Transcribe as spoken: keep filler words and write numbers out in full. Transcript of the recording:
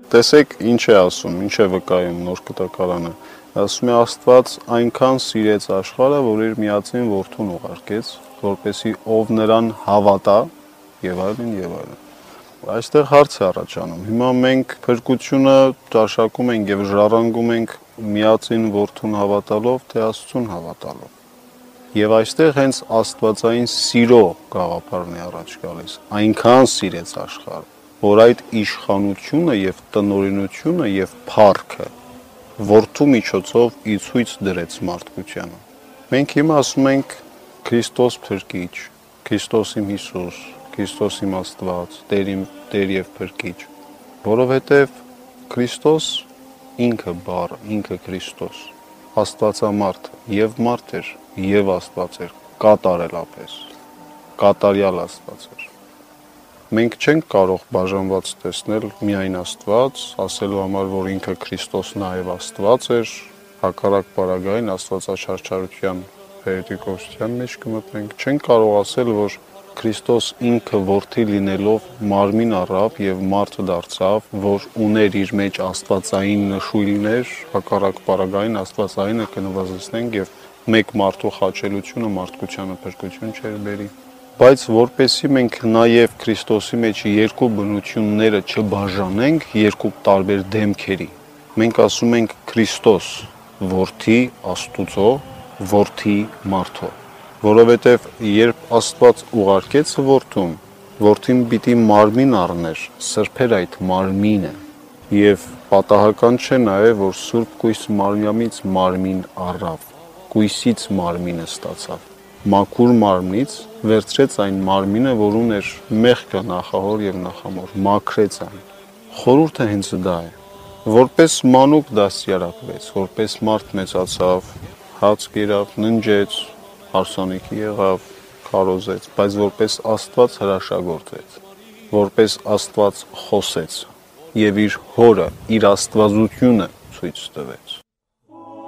Տեսեք ինչ է ասում, ինչ է վկայում նոր կտակարանը։ Ասում է Աստված այնքան սիրեց աշխարհը, որ իր միածին որդուն ուղարկեց, որպեսզի ով նրան հավատա, եւ այլն եւ այլն։ Այստեղ հարց է առաջանում։ Հիմա մենք փրկությունը ճաշակում ենք եւ ժառանգում ենք միածին որդուն հավատալով, թե Աստծուն հավատալով։ Եվ այստեղ հենց աստվածային սիրո գաղափարն է առաջ գալիս, այնքան սիրեց աշխարհը, որ այդ իշխանությունը եւ տնօրինությունը եւ փառքը որդու միջոցով ի ցույց դրեց մարդկությանը։ Մենք հիմա ասում ենք Քրիստոս փրկիչ, Քրիստոս իմ Հիսուս, Քրիստոս իմ Աստված, Տեր իմ Տեր եւ փրկիչ, որովհետեւ Քրիստոս ինքը բառը, ինքը Քրիստոս, Աստվածամարդ եւ մարդ էր եւ Աստված էր կատարելապես, կատարյալ Աստված էր։ Մենք չենք կարող բաժանված տեսնել միայն Աստված, ասելու համար, որ ինքը Քրիստոս նաեւ Աստված էր, հակառակ պարագային Աստվածաչարչարության հերետիկոսության մեջ կմտնենք, չենք կարող ասել, որ Քրիստոս ինքը որդի լինելով մարմին առավ եւ մարդ դարձավ, որ ուներ իր մեջ աստվածային նշույլներ, հակառակ պարագային աստվածայինը կնվազեցնենք եւ մեկ մարդու խաչելությունը մարդկությանը փրկություն չէր բերի, բայց որպեսզի մենք նաեւ Քրիստոսի մեջ երկու բնությունները չբաժանենք երկու տարբեր դեմքերի, մենք ասում ենք Քրիստոս որդի Աստուծո, որդի մարդու, որովհետեւ երբ Աստված ուղարկեց որդուն, որդին պիտի մարմին առներ, սրբեր այդ մարմինը եւ պատահական չէ նաեւ, որ Սուրբ Կույս Մարիամից մարմին առավ, Կույսից մարմինը ստացավ, մաքուր մարմնից վերցրեց այն մարմինը, որ ուներ մեղքը նախահոր եւ նախամոր, մաքրեց այն։ Խորհուրդը հենց դա է, որպես մանուկ դաստիարակվեց, որպես մարդ մեծացավ, հաց կերավ, ննջեց, հարսանիքի եղավ, քարոզեց, բայց որպես Աստված հրաշագործեց, որպես Աստված խոսեց եւ իր հորը, իր աստվածությունը ցույց տվեց։